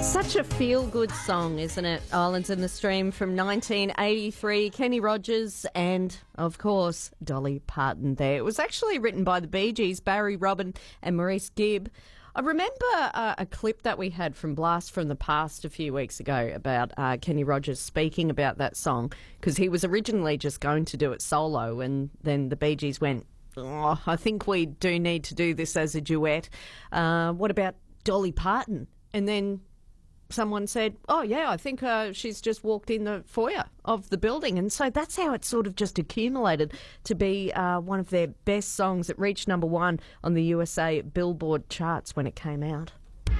Such a feel-good song, isn't it? Islands in the Stream from 1983. Kenny Rogers and, of course, Dolly Parton there. It was actually written by the Bee Gees, Barry Robin and Maurice Gibb. I remember a clip that we had from Blast from the Past a few weeks ago about Kenny Rogers speaking about that song, because he was originally just going to do it solo, and then the Bee Gees went, "Oh, I think we do need to do this as a duet. What about Dolly Parton?" And then someone said, "Oh, yeah, I think she's just walked in the foyer of the building." And so that's how it sort of just accumulated to be one of their best songs. It reached number one on the USA Billboard charts when it came out.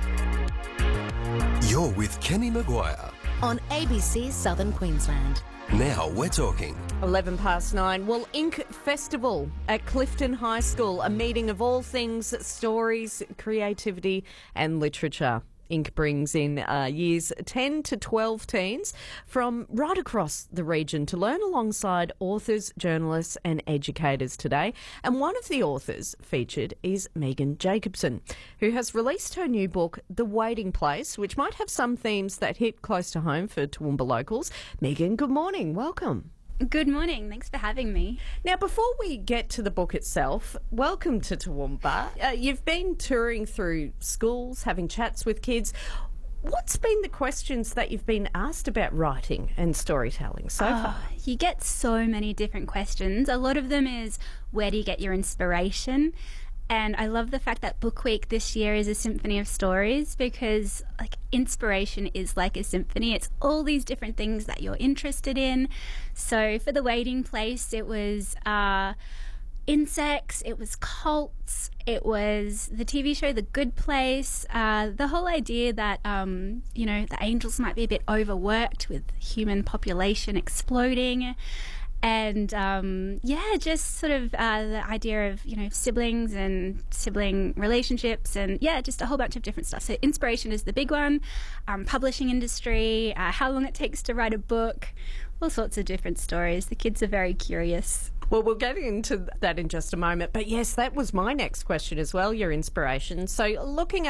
You're with Kenny Maguire on ABC Southern Queensland. Now we're talking. 9:11. Well, Ink Festival at Clifton High School, a meeting of all things stories, creativity and literature. Ink brings in years 10 to 12 teens from right across the region to learn alongside authors, journalists and educators today. And one of the authors featured is Megan Jacobson, who has released her new book, The Waiting Place, which might have some themes that hit close to home for Toowoomba locals. Megan, good morning. Welcome. Good morning. Thanks for having me. Now, before we get to the book itself, welcome to Toowoomba. You've been touring through schools, having chats with kids. What's been the questions that you've been asked about writing and storytelling so far? You get so many different questions. A lot of them is, where do you get your inspiration? And I love the fact that Book Week this year is a symphony of stories, because inspiration is like a symphony. It's all these different things that you're interested in. So for The Waiting Place, it was insects, it was cults, it was the TV show The Good Place, the whole idea that, the angels might be a bit overworked with human population exploding. And, just sort of the idea of, siblings and sibling relationships and, just a whole bunch of different stuff. So inspiration is the big one, publishing industry, how long it takes to write a book, all sorts of different stories. The kids are very curious. Well, we'll get into that in just a moment. But yes, that was my next question as well, your inspiration. So looking at